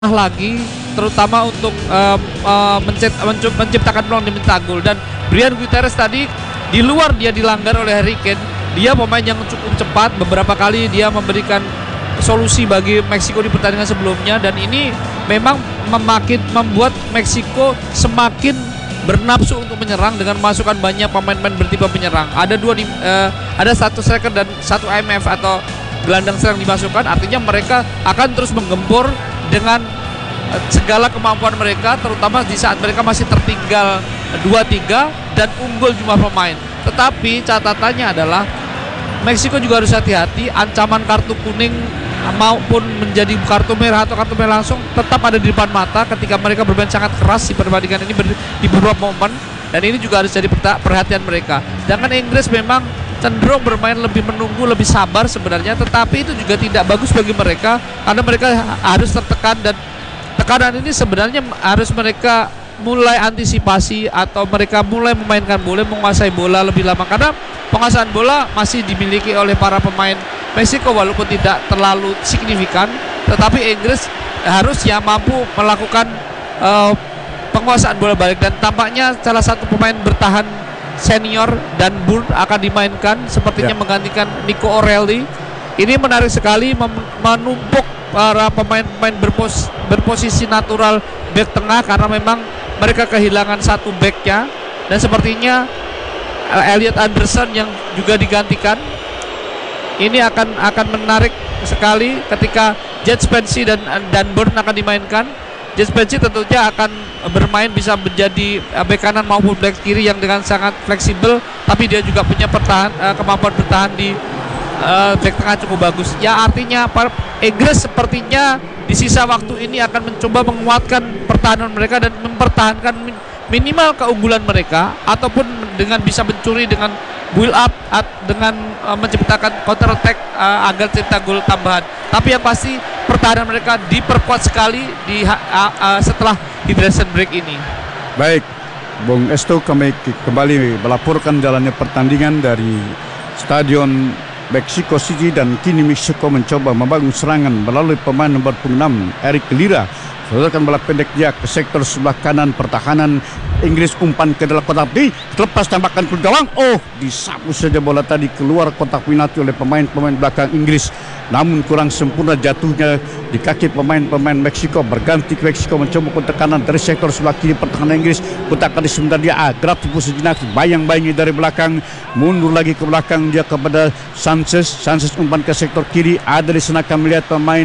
lagi, terutama untuk menciptakan peluang di mencetak gol. Dan Brian Gutierrez tadi di luar dia dilanggar oleh Harry Kane. Dia pemain yang cukup cepat, beberapa kali dia memberikan solusi bagi Meksiko di pertandingan sebelumnya, dan ini memang membuat Meksiko semakin bernafsu untuk menyerang dengan memasukkan banyak pemain-pemain bertipe penyerang. Ada satu striker dan satu IMF atau gelandang serang dimasukkan, artinya mereka akan terus menggempur dengan segala kemampuan mereka, terutama di saat mereka masih tertinggal 2-3 dan unggul jumlah pemain. Tetapi catatannya adalah Meksiko juga harus hati-hati, ancaman kartu kuning maupun menjadi kartu merah atau kartu merah langsung tetap ada di depan mata ketika mereka bermain sangat keras di pertandingan ini di beberapa momen, dan ini juga harus jadi perhatian mereka. Sedangkan Inggris memang cenderung bermain lebih menunggu, lebih sabar sebenarnya, tetapi itu juga tidak bagus bagi mereka karena mereka harus tertekan, dan tekanan ini sebenarnya harus mereka mulai antisipasi atau mereka mulai memainkan bola, menguasai bola lebih lama, karena penguasaan bola masih dimiliki oleh para pemain Meksiko walaupun tidak terlalu signifikan, tetapi Inggris harusnya mampu melakukan penguasaan bola balik, dan tampaknya salah satu pemain bertahan senior dan Burn akan dimainkan sepertinya menggantikan Nico O'Reilly. Ini menarik sekali, menumpuk para pemain-pemain berposisi natural back tengah karena memang mereka kehilangan satu backnya, dan sepertinya Elliot Anderson yang juga digantikan. Ini akan menarik sekali ketika Jet Spence dan Burn akan dimainkan. Jet Spence tentunya akan bermain bisa menjadi bek kanan maupun bek kiri yang dengan sangat fleksibel, tapi dia juga punya kemampuan bertahan di bek tengah cukup bagus. Ya, artinya Inggris sepertinya di sisa waktu ini akan mencoba menguatkan pertahanan mereka dan mempertahankan minimal keunggulan mereka, ataupun dengan bisa mencuri dengan build up dengan menciptakan counter attack agar cipta gol tambahan. Tapi yang pasti pertahanan mereka diperkuat sekali setelah hydration break ini. Baik, Bung Esto, kami kembali melaporkan jalannya pertandingan dari Stadion Mexico City, dan kini Meksiko mencoba membangun serangan melalui pemain nomor 6 Eric Lira. Sodorkan bola pendek dia ke sektor sebelah kanan pertahanan Inggris, umpan ke dalam kotak penalti, lepas tembakan ke gawang. Disapu saja bola tadi keluar kotak penalti oleh pemain-pemain belakang Inggris. Namun kurang sempurna jatuhnya di kaki pemain-pemain Meksiko. Berganti ke Meksiko mencoba ke tekanan dari sektor sebelah kiri pertahanan Inggris. Putarkan di sebentar dia gerak tipu sejenak, bayang-bayangi dari belakang, mundur lagi ke belakang dia kepada Sanchez. Umpan ke sektor kiri, ada di sana akan melihat pemain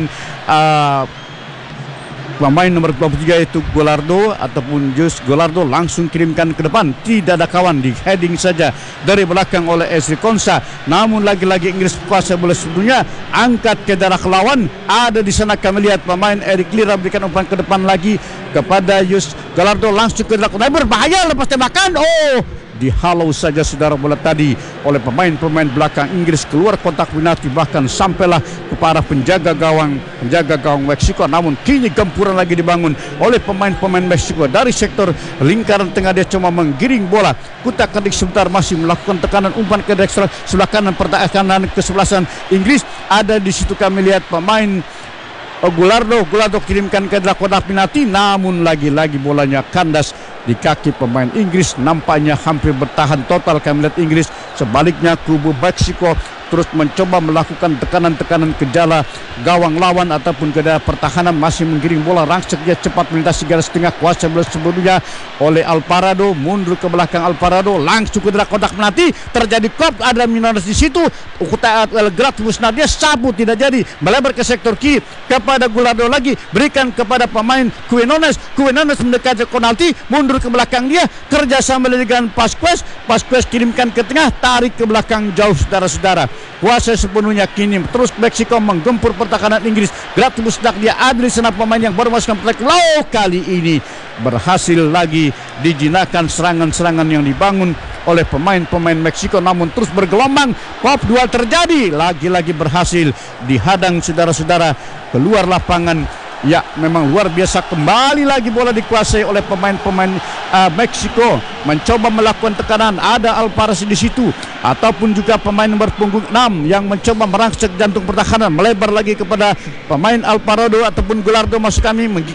nomor 23 yaitu Golardo ataupun Jus Golardo langsung kirimkan ke depan, tidak ada kawan, di heading saja dari belakang oleh Ezri Konsa. Namun lagi-lagi Inggris kuasa bola sebelumnya, angkat ke darah lawan, ada di sana kami lihat pemain Eric Lira berikan umpan ke depan lagi kepada Jus Golardo, langsung ke darah, berbahaya lepas tembakan. Dihalau saja saudara bola tadi oleh pemain-pemain belakang Inggris keluar kotak penalti, bahkan sampailah kepada penjaga gawang Meksiko. Namun kini gempuran lagi dibangun oleh pemain-pemain Meksiko dari sektor lingkaran tengah. Dia cuma menggiring bola, kutak ketik sebentar, masih melakukan tekanan, umpan ke ekstra sebelah kanan pertahanan kesebelasan Inggris. Ada di situ kami lihat pemain Golardo kirimkan ke dalam kotak penalti, namun lagi-lagi bolanya kandas di kaki pemain Inggris. Nampaknya hampir bertahan total kami lihat Inggris. Sebaliknya kubu Meksiko terus mencoba melakukan tekanan-tekanan ke jala gawang lawan ataupun ke dalam pertahanan, masih menggiring bola, rangsek dia cepat melintasi garis tengah, kuasa bola sebelumnya oleh Alvarado, mundur ke belakang Alvarado, langsung ke dalam kotak penalti, terjadi kop, ada Minores di situ, gerak musnah dia, sabu tidak jadi, melebar ke sektor kiri kepada Golardo lagi, berikan kepada pemain Quinones mendekati penalti, mundur ke belakang dia, kerjasama dengan Pasquez kirimkan ke tengah, tarik ke belakang jauh saudara-saudara. Kuasa sepenuhnya kini terus Meksiko menggempur pertahanan Inggris. Gerak tubuh sedak dia, ada di sana pemain yang baru masukkan pertahanan. Kali ini berhasil lagi dijinakan serangan-serangan yang dibangun oleh pemain-pemain Meksiko, namun terus bergelombang. Pop duel terjadi, lagi-lagi berhasil dihadang saudara-saudara. Keluar lapangan Ya, memang luar biasa. Kembali lagi bola dikuasai oleh pemain-pemain Meksiko, mencoba melakukan tekanan. Ada Alvarez di situ, ataupun juga pemain nomor punggung 6 yang mencoba merangsek jantung pertahanan, melebar lagi kepada pemain Alvarado ataupun Gallardo. Maksud kami